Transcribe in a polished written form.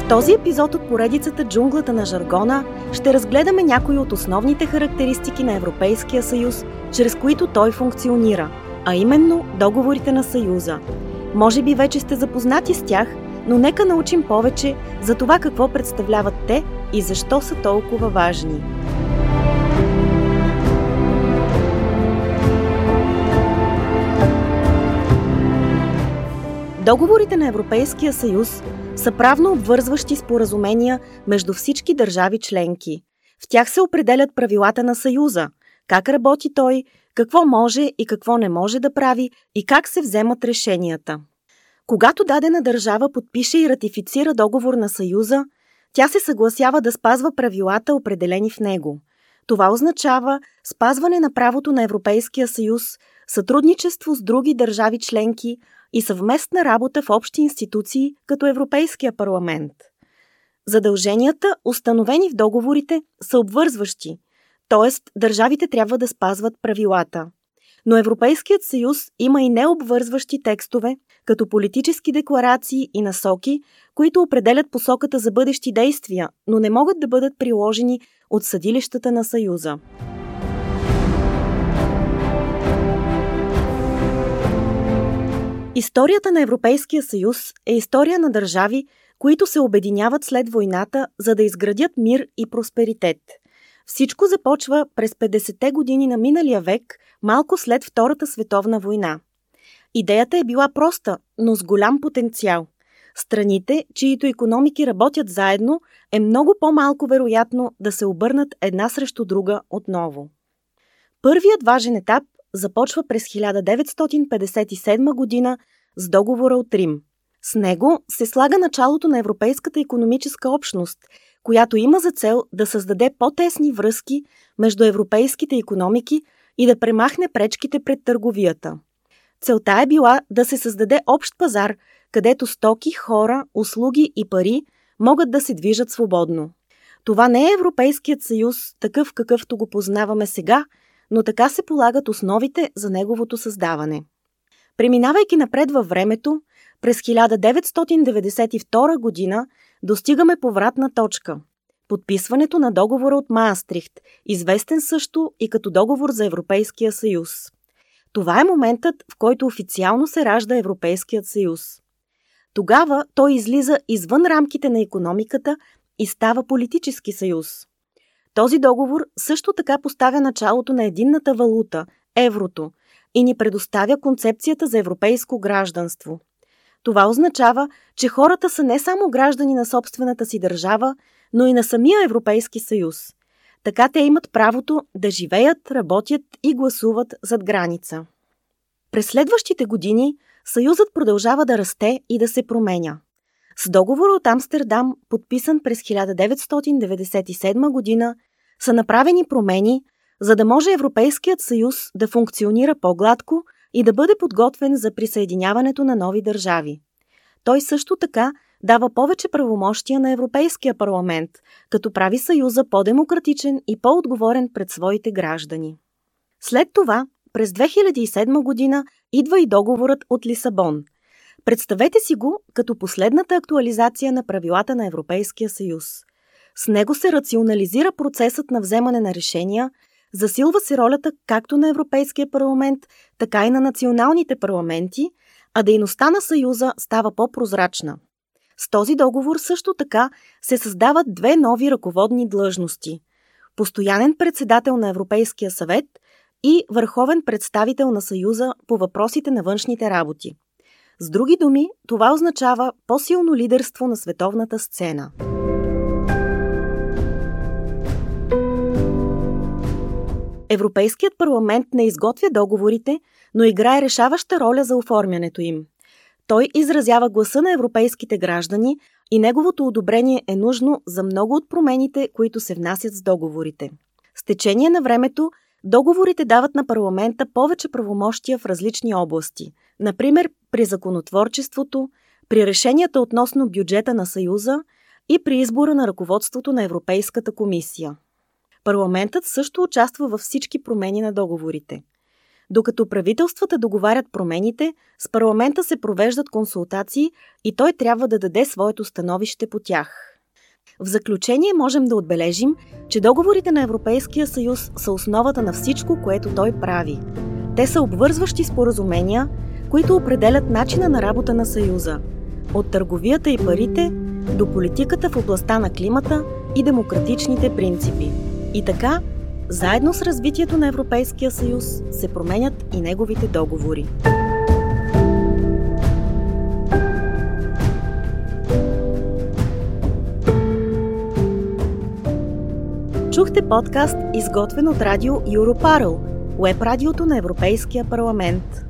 този епизод от поредицата «Джунглата на жаргона» ще разгледаме някои от основните характеристики на Европейския съюз, чрез които той функционира, а именно договорите на Съюза. Може би вече сте запознати с тях, но нека научим повече за това какво представляват те и защо са толкова важни. Договорите на Европейския съюз са правно обвързващи споразумения между всички държави членки. В тях се определят правилата на Съюза, как работи той, какво може и какво не може да прави и как се вземат решенията. Когато дадена държава подпише и ратифицира договор на Съюза, тя се съгласява да спазва правилата, определени в него. Това означава спазване на правото на Европейския съюз, сътрудничество с други държави членки и съвместна работа в общи институции, като Европейския парламент. Задълженията, установени в договорите, са обвързващи, т.е. държавите трябва да спазват правилата. Но Европейският съюз има и необвързващи текстове, като политически декларации и насоки, които определят посоката за бъдещи действия, но не могат да бъдат приложени от съдилищата на Съюза. Историята на Европейския съюз е история на държави, които се обединяват след войната, за да изградят мир и просперитет. Всичко започва през 50-те години на миналия век, малко след Втората световна война. Идеята е била проста, но с голям потенциал. Страните, чието икономики работят заедно, е много по-малко вероятно да се обърнат една срещу друга отново. Първият важен етап започва през 1957 година с договора от Рим. С него се слага началото на Европейската икономическа общност, която има за цел да създаде по-тесни връзки между европейските икономики и да премахне пречките пред търговията. Целта е била да се създаде общ пазар, където стоки, хора, услуги и пари могат да се движат свободно. Това не е Европейският съюз, такъв какъвто го познаваме сега, но така се полагат основите за неговото създаване. Преминавайки напред във времето, през 1992 година достигаме повратна точка – подписването на договора от Маастрихт, известен също и като договор за Европейския съюз. Това е моментът, в който официално се ражда Европейският съюз. Тогава той излиза извън рамките на икономиката и става политически съюз. Този договор също така поставя началото на единната валута – еврото, и ни предоставя концепцията за европейско гражданство. Това означава, че хората са не само граждани на собствената си държава, но и на самия Европейски съюз. Така те имат правото да живеят, работят и гласуват зад граница. През следващите години Съюзът продължава да расте и да се променя. С договора от Амстердам, подписан през 1997 година, са направени промени, за да може Европейският съюз да функционира по-гладко и да бъде подготвен за присъединяването на нови държави. Той също така дава повече правомощия на Европейския парламент, като прави Съюза по-демократичен и по-отговорен пред своите граждани. След това, през 2007 година, идва и договорът от Лисабон. Представете си го като последната актуализация на правилата на Европейския съюз. С него се рационализира процесът на вземане на решения, засилва се ролята както на Европейския парламент, така и на националните парламенти, а дейността на Съюза става по-прозрачна. С този договор също така се създават две нови ръководни длъжности – постоянен председател на Европейския съвет и върховен представител на Съюза по въпросите на външните работи. С други думи, това означава по-силно лидерство на световната сцена. Европейският парламент не изготвя договорите, но играе решаваща роля за оформянето им. Той изразява гласа на европейските граждани и неговото одобрение е нужно за много от промените, които се внасят с договорите. С течение на времето, договорите дават на парламента повече правомощия в различни области, например при законотворчеството, при решенията относно бюджета на Съюза и при избора на ръководството на Европейската комисия. Парламентът също участва във всички промени на договорите. Докато правителствата договарят промените, с парламента се провеждат консултации и той трябва да даде своето становище по тях. В заключение можем да отбележим, че договорите на Европейския съюз са основата на всичко, което той прави. Те са обвързващи споразумения, които определят начина на работа на Съюза. От търговията и парите до политиката в областта на климата и демократичните принципи. И така, заедно с развитието на Европейския съюз се променят и неговите договори. Чухте подкаст, изготвен от радио Europarl, уеб радиото на Европейския парламент.